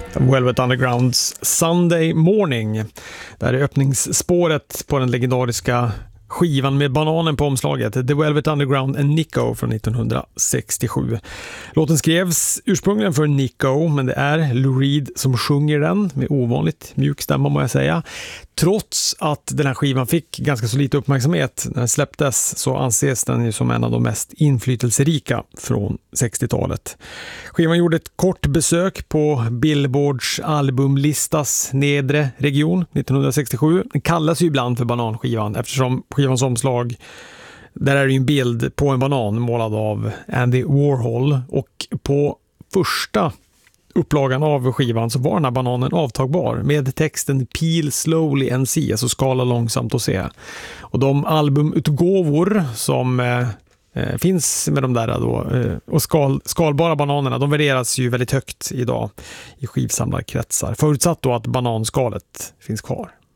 Velvet Undergrounds Sunday Morning. Där är öppningsspåret på den legendariska skivan med bananen på omslaget, The Velvet Underground and Nico från 1967. Låten skrevs ursprungligen för Nico, men det är Lou Reed som sjunger den med ovanligt mjuk stämma, må jag säga. Trots att den här skivan fick ganska så lite uppmärksamhet när den släpptes, så anses den ju som en av de mest inflytelserika från 60-talet. Skivan gjorde ett kort besök på Billboards albumlistas nedre region 1967. Den kallas ju ibland för bananskivan eftersom skivans omslag, där är det ju en bild på en banan målad av Andy Warhol, och på första upplagan av skivan så var den här bananen avtagbar med texten Peel slowly and see, alltså skala långsamt och se. Och de albumutgåvor som finns med de där då, och skalbara bananerna, de värderas ju väldigt högt idag i skivsamlarkretsar, förutsatt då att bananskalet finns kvar.